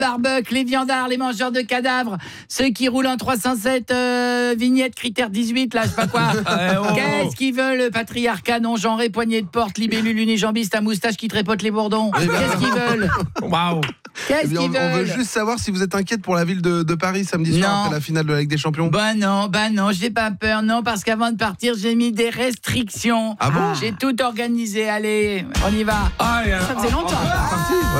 barbuck, les viandards, les mangeurs de cadavres, ceux qui roulent en 307 vignettes critère 18 là, je sais pas quoi. Qu'est-ce qu'ils veulent? Patriarcat non genré, poignée de porte, libellule unijambiste à moustache qui trépote les bourdons. Qu'est-ce qu'ils veulent? Waouh. Qu'est-ce qu'ils veulent? On veut juste savoir si vous êtes inquiète pour la ville de Paris samedi soir après la finale de la Ligue des Champions. Bah non, j'ai pas peur, non, parce qu'avant de partir, j'ai mis des restrictions. Ah bon? J'ai tout organisé, allez, on y va. Ah, Ça faisait longtemps. Parti.